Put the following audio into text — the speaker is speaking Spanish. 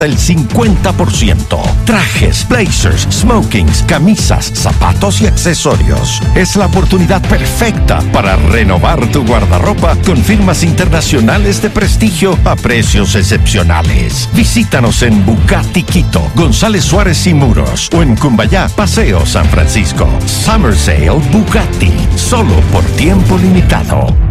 el 50%. Trajes, blazers, smokings, camisas, zapatos y accesorios. Es la oportunidad perfecta para renovar tu guardarropa con firmas internacionales de prestigio a precios excepcionales. Visítanos en Bugatti Quito, González Suárez y Muros o en Cumbayá, Paseo San Francisco. Summer Sale Bugatti, solo por tiempo limitado.